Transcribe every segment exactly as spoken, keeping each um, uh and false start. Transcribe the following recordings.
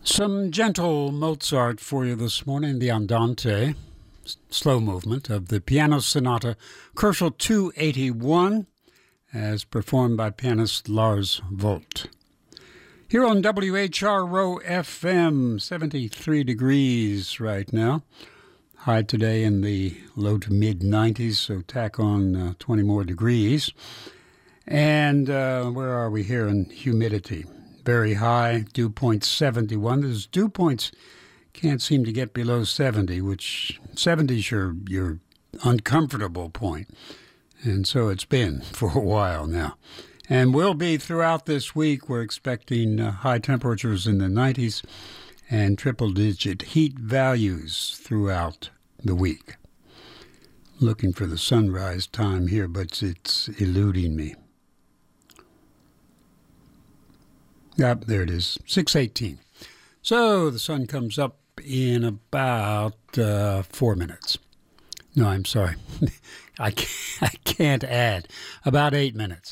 Some gentle Mozart for you this morning, the Andante, slow movement of the Piano Sonata, Koszul two eighty-one, as performed by pianist Lars Volt. Here on W H R O F M, seventy-three degrees right now. High today in the low to mid nineties, so tack on uh, twenty more degrees. And uh, where are we here in humidity? Very high, dew point seventy-one. Those dew points can't seem to get below seventy, which seventy is your, your uncomfortable point. And so it's been for a while now. And will be throughout this week. We're expecting uh, high temperatures in the nineties and triple-digit heat values throughout the week. Looking for the sunrise time here, but it's eluding me. Yep, there it is, six eighteen. So the sun comes up in about uh, four minutes. No, I'm sorry. I can't, I can't add. About eight minutes.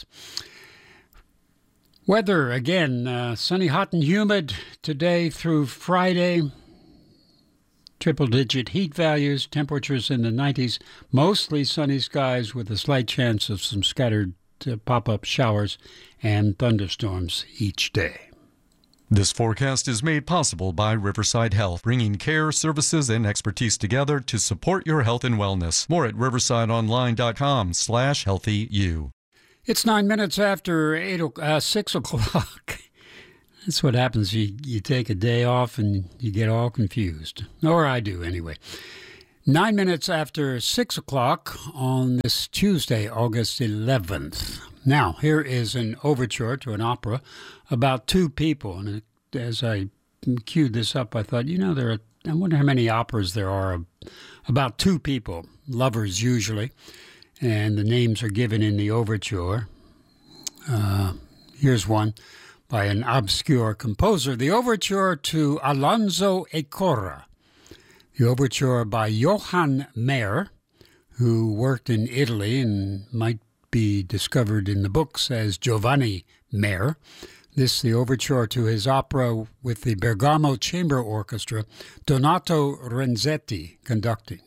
Weather, again, uh, sunny, hot, and humid today through Friday. Triple-digit heat values, temperatures in the nineties. Mostly sunny skies with a slight chance of some scattered uh, pop-up showers and thunderstorms each day. This forecast is made possible by Riverside Health, bringing care, services, and expertise together to support your health and wellness. More at riversideonline.com slash healthyu. It's nine minutes after eight, uh, six o'clock. That's what happens. You, you take a day off and you get all confused. Or I do, anyway. Nine minutes after six o'clock on this Tuesday, August eleventh. Now, here is an overture to an opera about two people. And it, as I queued this up, I thought, you know, there are, I wonder how many operas there are about two people, lovers usually. And the names are given in the overture. Uh, here's one by an obscure composer. The overture to Alonso e Cora. The overture by Johann Mayer, who worked in Italy and might be discovered in the books as Giovanni Mayer. This the overture to his opera with the Bergamo Chamber Orchestra, Donato Renzetti conducting.